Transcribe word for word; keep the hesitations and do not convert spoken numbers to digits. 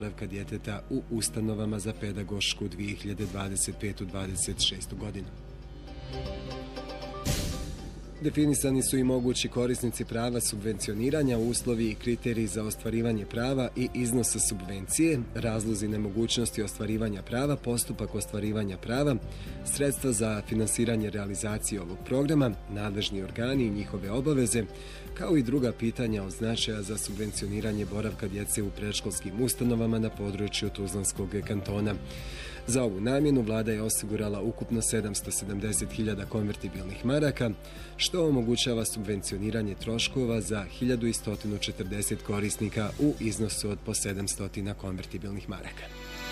boravka djeteta u ustanovama za pedagošku dvije hiljade dvadeset petu dvadeset šestu godinu. Definisani su i mogući korisnici prava subvencioniranja, uslovi i kriteriji za ostvarivanje prava i iznosa subvencije, razlozi nemogućnosti ostvarivanja prava, postupak ostvarivanja prava, sredstva za finansiranje realizacije ovog programa, nadležni organi i njihove obaveze, kao i druga pitanja od značaja za subvencioniranje boravka djece u predškolskim ustanovama na području Tuzlanskog kantona. Za ovu namjenu vlada je osigurala ukupno sedamsto sedamdeset hiljada konvertibilnih maraka, što omogućava subvencioniranje troškova za hiljadu sto četrdeset korisnika u iznosu od po sedamsto konvertibilnih maraka.